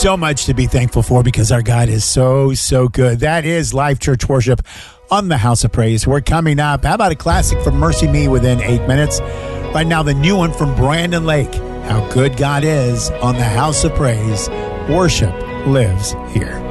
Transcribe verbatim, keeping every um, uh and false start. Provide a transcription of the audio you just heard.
So much to be thankful for because our God is so, so good. That is Live Church Worship on the House of Praise. We're coming up. How about a classic from Mercy Me within eight minutes? Right now, the new one from Brandon Lake, How Good God Is on the House of Praise. Worship lives here.